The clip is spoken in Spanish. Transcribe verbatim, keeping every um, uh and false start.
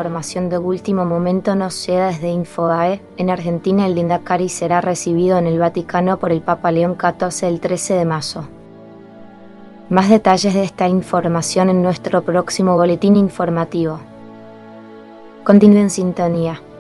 información de último momento nos llega desde Infobae. En Argentina, el Lindakari será recibido en el Vaticano por el Papa León catorce el trece de mayo. Más detalles de esta información en nuestro próximo boletín informativo. Continúe en sintonía.